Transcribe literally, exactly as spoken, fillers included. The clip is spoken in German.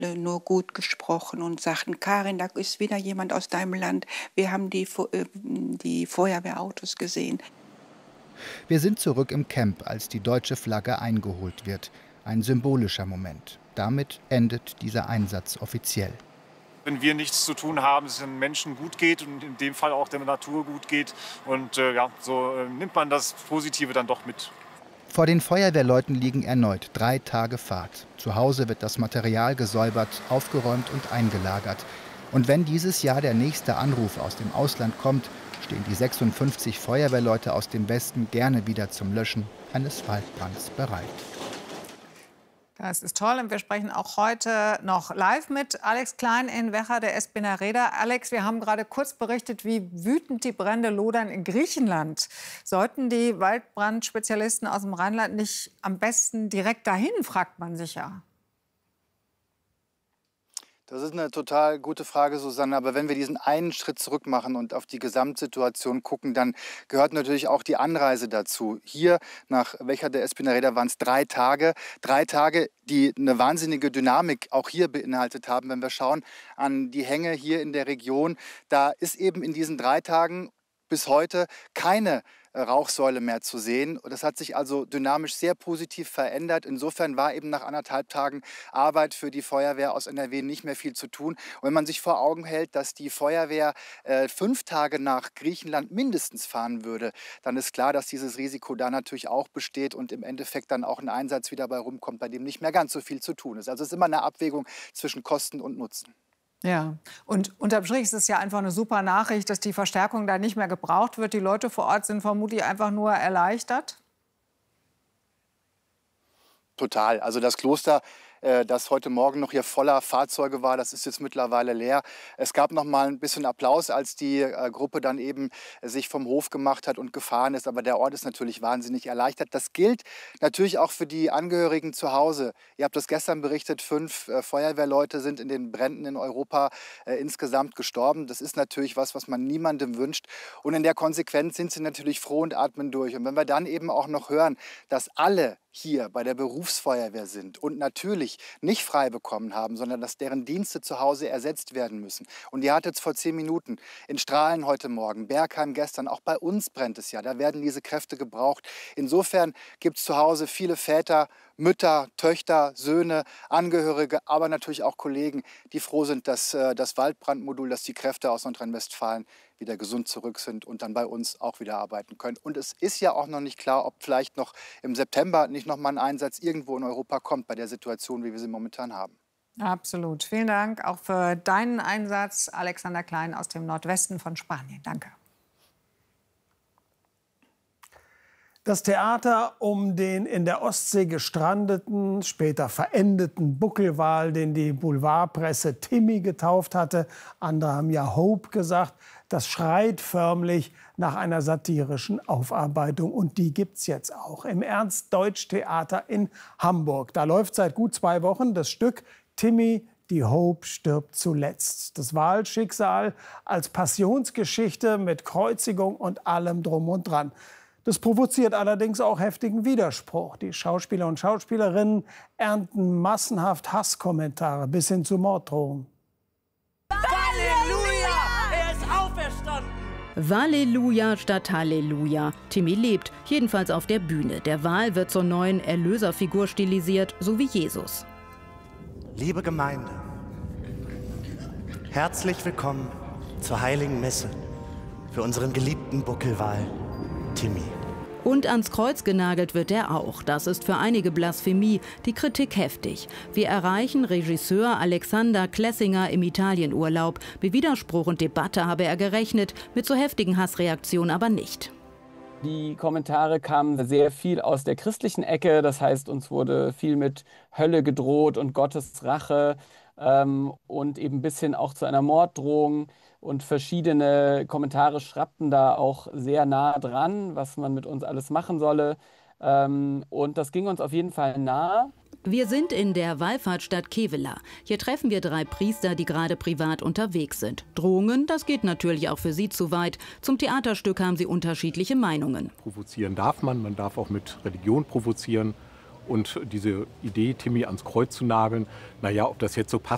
äh, nur gut gesprochen und sagten, Karin, da ist wieder jemand aus deinem Land. Wir haben die, äh, die Feuerwehrautos gesehen. Wir sind zurück im Camp, als die deutsche Flagge eingeholt wird. Ein symbolischer Moment. Damit endet dieser Einsatz offiziell. Wenn wir nichts zu tun haben, es den Menschen gut geht und in dem Fall auch der Natur gut geht. Und äh, ja, so äh, nimmt man das Positive dann doch mit. Vor den Feuerwehrleuten liegen erneut drei Tage Fahrt. Zu Hause wird das Material gesäubert, aufgeräumt und eingelagert. Und wenn dieses Jahr der nächste Anruf aus dem Ausland kommt, stehen die sechsundfünfzig Feuerwehrleute aus dem Westen gerne wieder zum Löschen eines Waldbrands bereit. Das ist toll und wir sprechen auch heute noch live mit Alex Klein in Vecha de Espinareda. Alex, wir haben gerade kurz berichtet, wie wütend die Brände lodern in Griechenland. Sollten die Waldbrandspezialisten aus dem Rheinland nicht am besten direkt dahin, fragt man sich ja. Das ist eine total gute Frage, Susanne. Aber wenn wir diesen einen Schritt zurück machen und auf die Gesamtsituation gucken, dann gehört natürlich auch die Anreise dazu. Hier nach Vecha de Espinareda waren es drei Tage. Drei Tage, die eine wahnsinnige Dynamik auch hier beinhaltet haben. Wenn wir schauen an die Hänge hier in der Region, da ist eben in diesen drei Tagen bis heute keine Rauchsäule mehr zu sehen. Das hat sich also dynamisch sehr positiv verändert. Insofern war eben nach anderthalb Tagen Arbeit für die Feuerwehr aus N R W nicht mehr viel zu tun. Und wenn man sich vor Augen hält, dass die Feuerwehr äh, fünf Tage nach Griechenland mindestens fahren würde, dann ist klar, dass dieses Risiko da natürlich auch besteht und im Endeffekt dann auch ein Einsatz wieder bei rumkommt, bei dem nicht mehr ganz so viel zu tun ist. Also es ist immer eine Abwägung zwischen Kosten und Nutzen. Ja, und unterm Strich ist es ja einfach eine super Nachricht, dass die Verstärkung da nicht mehr gebraucht wird. Die Leute vor Ort sind vermutlich einfach nur erleichtert. Total. Also das Kloster, das heute Morgen noch hier voller Fahrzeuge war, das ist jetzt mittlerweile leer. Es gab noch mal ein bisschen Applaus, als die Gruppe dann eben sich vom Hof gemacht hat und gefahren ist. Aber der Ort ist natürlich wahnsinnig erleichtert. Das gilt natürlich auch für die Angehörigen zu Hause. Ihr habt das gestern berichtet, fünf äh, Feuerwehrleute sind in den Bränden in Europa äh, insgesamt gestorben. Das ist natürlich was, was man niemandem wünscht. Und in der Konsequenz sind sie natürlich froh und atmen durch. Und wenn wir dann eben auch noch hören, dass alle hier bei der Berufsfeuerwehr sind und natürlich nicht frei bekommen haben, sondern dass deren Dienste zu Hause ersetzt werden müssen. Und ihr hattet es vor zehn Minuten in Strahlen heute Morgen, Bergheim gestern, auch bei uns brennt es ja, da werden diese Kräfte gebraucht. Insofern gibt es zu Hause viele Väter, Mütter, Töchter, Söhne, Angehörige, aber natürlich auch Kollegen, die froh sind, dass äh, das Waldbrandmodul, dass die Kräfte aus Nordrhein-Westfalen wieder gesund zurück sind und dann bei uns auch wieder arbeiten können. Und es ist ja auch noch nicht klar, ob vielleicht noch im September nicht noch mal ein Einsatz irgendwo in Europa kommt bei der Situation, wie wir sie momentan haben. Absolut. Vielen Dank auch für deinen Einsatz, Alexander Klein aus dem Nordwesten von Spanien. Danke. Das Theater um den in der Ostsee gestrandeten, später verendeten Buckelwal, den die Boulevardpresse Timmy getauft hatte, andere haben ja Hope gesagt, das schreit förmlich nach einer satirischen Aufarbeitung. Und die gibt's jetzt auch im Ernst-Deutsch-Theater in Hamburg. Da läuft seit gut zwei Wochen das Stück Timmy, die Hope stirbt zuletzt. Das Walschicksal als Passionsgeschichte mit Kreuzigung und allem drum und dran. Das provoziert allerdings auch heftigen Widerspruch. Die Schauspieler und Schauspielerinnen ernten massenhaft Hasskommentare bis hin zu Morddrohungen. Halleluja! Er ist auferstanden! Halleluja statt Halleluja. Timmy lebt, jedenfalls auf der Bühne. Der Wal wird zur neuen Erlöserfigur stilisiert, so wie Jesus. Liebe Gemeinde, herzlich willkommen zur Heiligen Messe für unseren geliebten Buckelwal Timmy. Und ans Kreuz genagelt wird er auch. Das ist für einige Blasphemie, die Kritik heftig. Wir erreichen Regisseur Alexander Klessinger im Italienurlaub. Mit Widerspruch und Debatte habe er gerechnet, mit so heftigen Hassreaktionen aber nicht. Die Kommentare kamen sehr viel aus der christlichen Ecke. Das heißt, uns wurde viel mit Hölle gedroht und Gottes Rache ähm, und eben bis hin auch zu einer Morddrohung. Und verschiedene Kommentare schrappten da auch sehr nah dran, was man mit uns alles machen solle. Ähm, und das ging uns auf jeden Fall nahe. Wir sind in der Wallfahrtsstadt Kevela. Hier treffen wir drei Priester, die gerade privat unterwegs sind. Drohungen, das geht natürlich auch für sie zu weit. Zum Theaterstück haben sie unterschiedliche Meinungen. Provozieren darf man, man darf auch mit Religion provozieren. Und diese Idee, Timmy ans Kreuz zu nageln, naja, ob das jetzt so passt.